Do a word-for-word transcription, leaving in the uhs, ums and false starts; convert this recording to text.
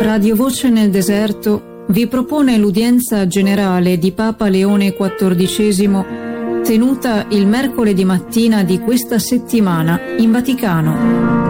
Radio Voce nel Deserto vi propone l'udienza generale di Papa Leone quattordicesimo tenuta il mercoledì mattina di questa settimana in Vaticano.